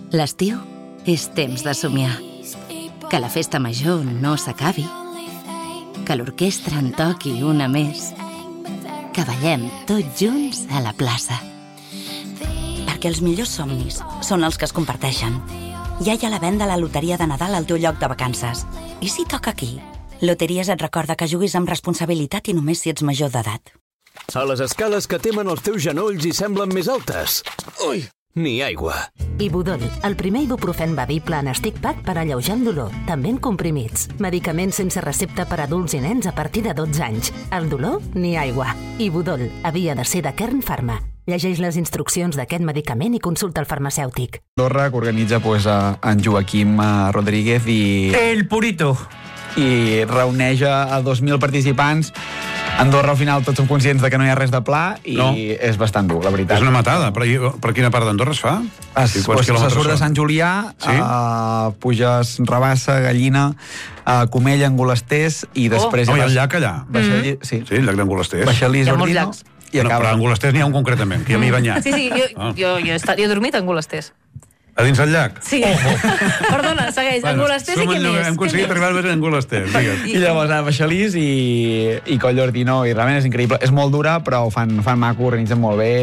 L'estiu és temps de somiar. Que la festa major no s'acabi. Que l'orquestra en toqui una més. Que ballem tots junts a la plaça. Perquè els millors somnis són els que es comparteixen. Ja hi ha la venda a la loteria de Nadal al teu lloc de vacances. I si toca aquí? Loteries et recorda que juguis amb responsabilitat i només si ets major d'edat. A les escales que temen els teus genolls i semblen més altes. Ui, ni aigua. Ibudol, el primer ibuprofen bevible en stick pack per alleujar el dolor, també en comprimits. Medicaments sense recepta per a adults i nens a partir de 12 anys. El dolor, ni aigua. Ibudol, havia de ser de Kern Pharma. Llegeix les instruccions d'aquest medicament i consulta el farmacèutic. Andorra, que organitza en Joaquim Rodríguez i... El Purito. I reuneix a 2.000 participants. Andorra, al final, tots som conscients de que no hi ha res de pla i és bastant dur, la veritat. És una matada. Per quina part d'Andorra es fa? Se surt de Sant Julià, puges Rabassa, Gallina, Comella, Angolesters i després... Hi ha el llac allà. Sí, el llac d'Angolesters. Baixalís, Ordino... Però a Angolesters n'hi ha un concretament, que ja m'hi he banyat. Sí, jo he dormit a Angolesters. A dins el llac? Sí. Perdona, segueix. Angolesters i què més? Hem aconseguit arribar a Angolesters. I llavors a Baixalís i Coll d'Ordino, i realment és increïble. És molt dura, però ho fan maco, organitzen molt bé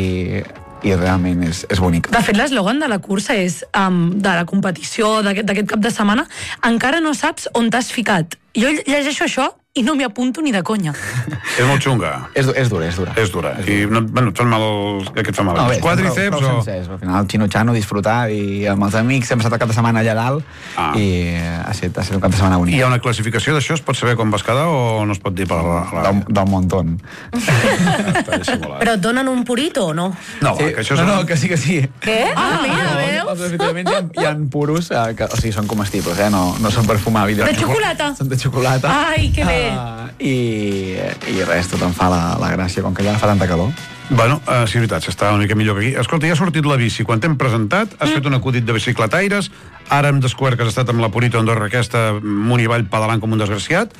i realment és bonic. De fet, l'eslògan de la cursa és de la competició d'aquest cap de setmana, encara no saps on t'has ficat. Jo llegeixo això i no m'hi apunto ni de conya. És molt xunga. És dura. És dura. I, et fan mal què et fa mal? Els quàdriceps o...? Al final, xino-xano, disfrutar, i amb els amics hem estat el cap de setmana allà dalt i ha estat un cap de setmana bonic. Hi ha una classificació d'això? Es pot saber com vas quedar o no es pot dir per la... Del montón. Però et donen un purito o no? No, que això és... No, que sí. Què? Mira, veus? Els vitamins hi ha puros, o sigui, són comestibles, no són per fumar. De xocolata? Són de xocolata. Ai, que bé. I res, tot em fa la gràcia, com que ja no fa tanta calor. Bueno, sí, és veritat, s'està una mica millor que aquí. Escolta, ja ha sortit la bici. Quan t'hem presentat, has fet un acudit de bicicletaires, ara hem descobert que has estat amb la Purito Andorra aquesta amunt i avall pedalant com un desgraciat.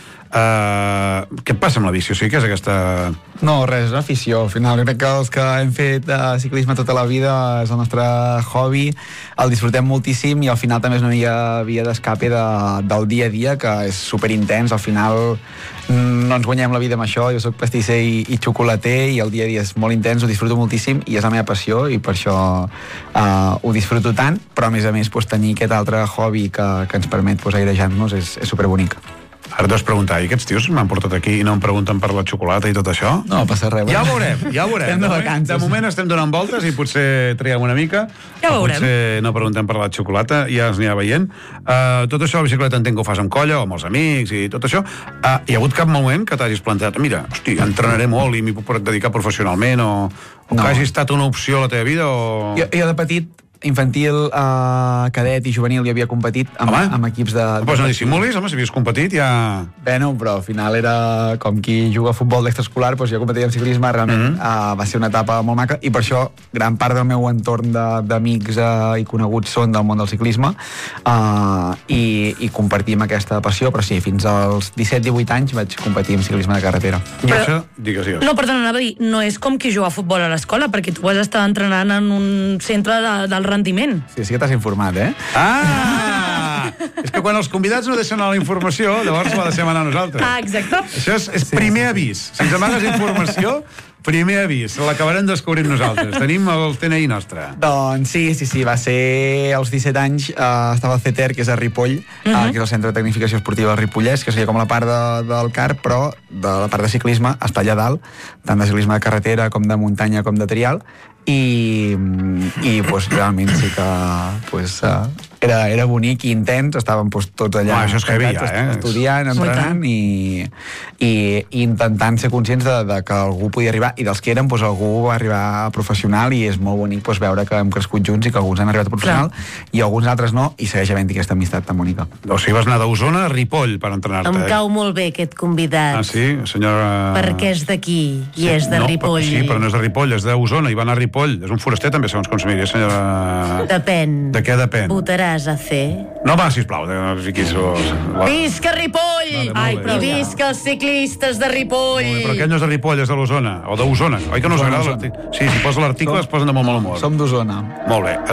Què passa amb la bici? O sigui, què és aquesta... No, res, és afició. Al final, crec que els que hem fet ciclisme tota la vida és el nostre hobby, el disfrutem moltíssim i al final també és una via d'escape del dia a dia, que és superintens. Al final no ens guanyem la vida amb això. Jo soc pastisser i xocolater i el dia a dia és molt intens, ho disfruto moltíssim i és la meva passió i per això ho disfruto tant, però a més tenir aquest altre hobby que ens permet airejar-nos és superbonic. Ara t'ho has preguntat, i aquests tios m'han portat aquí i no em pregunten per la xocolata i tot això? No passa res. Ja ho veurem. De moment estem donant voltes i potser traiem una mica. Ja ho veurem. Potser no preguntem per la xocolata, ja ens anirà veient. Tot això, la bicicleta entenc que ho fas amb colla o amb els amics i tot això. Hi ha hagut cap moment que t'hagis planteat, mira, hosti, entrenaré molt i m'hi puc dedicar professionalment o que hagi estat una opció a la teva vida o... Jo de petit, infantil, cadet i juvenil hi havia competit amb equips de... Pues no dissimulis, home, si havies competit ja... Bueno, però al final era com qui juga a futbol d'extraescolar, doncs jo competia en ciclisme, realment va ser una etapa molt maca i per això gran part del meu entorn d'amics i coneguts són del món del ciclisme i compartim aquesta passió, però sí, fins als 17-18 anys vaig competir en ciclisme de carretera. I això, digues. No, perdona, anava a dir, no és com qui juga a futbol a l'escola, perquè tu vas estar entrenant en un centre del rendiment. Sí que t'has informat, eh? És que quan els convidats no deixen la informació, llavors la deixem anar a nosaltres. Exacte. Això és primer avís. Si ens amagues informació, primer avís. L'acabarem descobrint nosaltres. Tenim el TNI nostre. Doncs sí. Va ser als 17 anys, estava al CETER, que és a Ripoll, que és el Centre de Tecnificació Esportiva del Ripollès, que seria com la part del CAR, però de la part de ciclisme està allà dalt, tant de ciclisme de carretera com de muntanya com de trial, i realment sí que era bonic i intens, estàvem tots allà això és heavy, estudiant, entrenant i intentant ser conscients de que algú podia arribar, i dels que eren algú va arribar a professional, i és molt bonic veure que hem crescut junts i que alguns han arribat a professional i alguns altres no, i segueix havent-hi aquesta amistat tan bonica. O sigui, vas anar d'Osona a Ripoll per entrenar-te. Em cau molt bé aquest convidat. Sí, senyora... Perquè és d'aquí i és de Ripoll. Sí, però no és de Ripoll, és d'Osona i va anar a Ripoll. És un foraster també, segons com s'ho miri, senyora... Depèn. De què depèn? Votaràs a fer? No, va, sisplau. Visca Ripoll! I visca els ciclistes de Ripoll! Però aquell no és de Ripoll, és de l'Osona. O d'Osona. Oi que no us agrada l'article? Sí, si posa l'article es posen de molt mal humor. Som d'Osona. Molt bé.